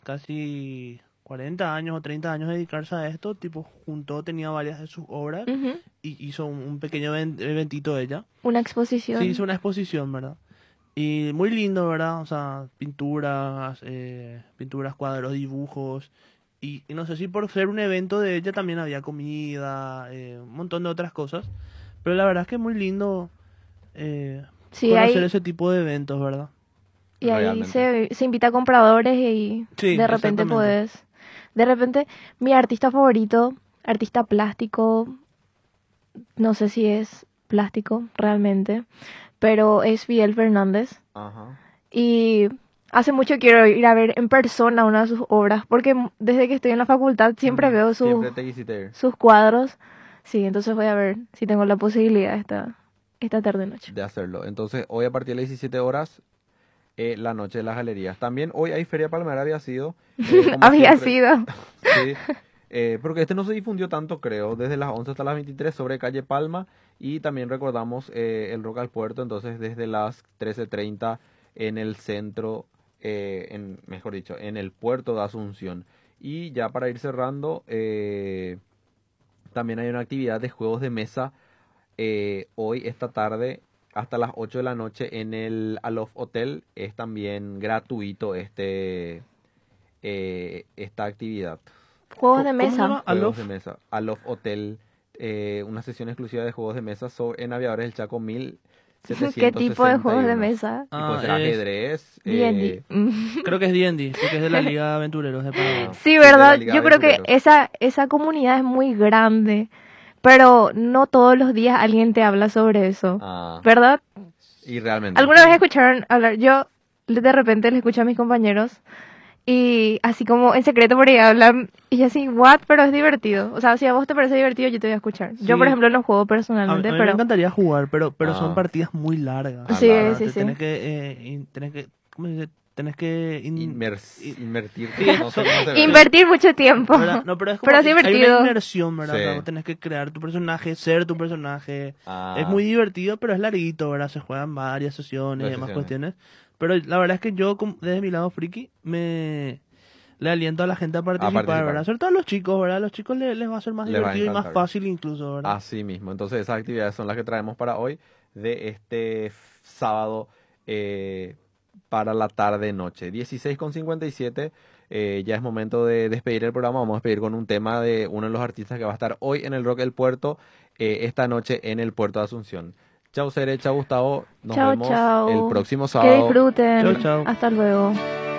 casi 40 años o 30 años de dedicarse a esto, tipo, tenía varias de sus obras Ujú. y hizo un pequeño eventito ella. Una Sí, exposición. hizo una exposición, ¿verdad? Y muy lindo, ¿verdad? O sea, pinturas, cuadros, dibujos. Y no sé si por ser un evento de ella también había comida, un montón de otras cosas. Pero la verdad es que es muy lindo Sí, conocer hay, ese tipo de eventos, ¿verdad? y ahí Realmente. se invita a compradores y Sí, de repente exactamente. de repente mi artista favorito, artista plástico, no sé si es plástico realmente, pero es Fidel Fernández. Ajá. Y hace mucho quiero ir a ver en persona una de sus obras, porque desde que estoy en la facultad siempre veo Siempre te quisiste ir sus cuadros. Sí, entonces voy a ver si tengo la posibilidad esta tarde-noche. de hacerlo. Entonces, hoy a partir de las 17 horas, la noche de las galerías. También hoy hay Feria Palmera, había sido, como Había siempre. sido. Sí, porque este no se difundió tanto, creo, desde las 11 hasta las 23 sobre calle Palma. Y también recordamos el Rock al Puerto, entonces desde las 13:30 en el centro, mejor dicho, en el puerto de Asunción. Y ya para ir cerrando, también hay una actividad de juegos de mesa hoy, esta tarde, hasta las 8 de la noche en el Aloft Hotel. Es también gratuito esta actividad. Juegos de ¿Cómo se mesa. llama? Juegos de Alof. mesa. Aloft Hotel, una sesión exclusiva de juegos de mesa en Aviadores del Chaco ¿Qué tipo de juegos de 1761. mesa? Y puede Ah, ser es. ajedrez. D&D. Creo que es D&D, porque es de la Liga de Aventureros de Paraguay. Ah, Sí, sí, de la ¿verdad? Liga Yo de creo que Aventureros. esa comunidad es muy grande, pero no todos los días alguien te habla sobre eso, Ah, ¿verdad? y realmente. ¿Alguna vez escucharon hablar? Yo de repente le escucho a mis compañeros y así como en secreto por ahí hablan y yo así, what? Pero es divertido. O sea, si a vos te parece divertido, yo te voy a escuchar. Yo, por Sí, ejemplo, no juego a personalmente, mí me pero encantaría jugar, pero son Ah, partidas muy largas, ah, sí, ¿verdad? largas. sí, sí. Tenés que, ¿cómo se dice? Tenés que, Invertirte. sí, No sé cómo se ve. Invertir mucho tiempo, ¿verdad? No, pero es como, pero es hay una divertido. inmersión, ¿verdad? O sea, Sí. vos tenés que crear tu personaje, ser tu personaje. Es Ah, muy divertido, pero es larguito, ¿verdad? Se juegan varias sesiones y demás sesiones. cuestiones. Pero la verdad es que yo, desde mi lado friki, le aliento a la gente a A participar, ¿verdad? participar. Sobre todo a los chicos, ¿verdad? A los chicos les va a ser más Les va a divertido y más encantar. fácil incluso, ¿verdad? Así mismo. Entonces, esas actividades son las que traemos para hoy, de este sábado, para la tarde-noche. 16:57. Ya es momento de despedir el programa. Vamos a despedir con un tema de uno de los artistas que va a estar hoy en el Rock del Puerto, esta noche en el puerto de Asunción. Chau, Cere, chau, Gustavo. Nos Chao, vemos el chao. próximo Que sábado. Chau, disfruten. chau. Hasta luego.